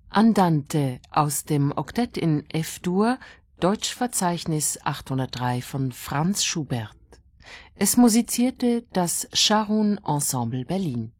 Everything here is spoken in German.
Andante aus dem Oktett in F-Dur, Deutschverzeichnis 803 von Franz Schubert. Es musizierte das Scharun Ensemble Berlin.